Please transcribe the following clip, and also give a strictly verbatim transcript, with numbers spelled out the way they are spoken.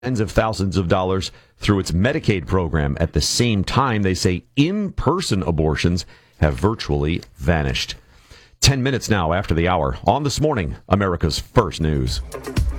tens of thousands of dollars through its Medicaid program. At the same time, they say in-person abortions have virtually vanished. Ten minutes now after the hour on This Morning, America's First News.